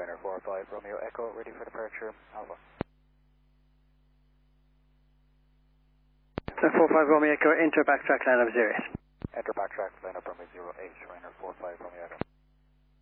Center 45 Romeo Echo, ready for departure, Alpha. 45 Romeo Echo, enter backtrack line of Sirius. Enter backtrack